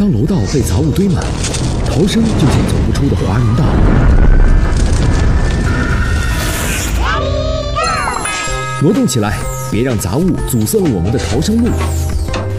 当楼道被杂物堆满，逃生就是走不出的华容道。挪动起来，别让杂物阻塞了我们的逃生路。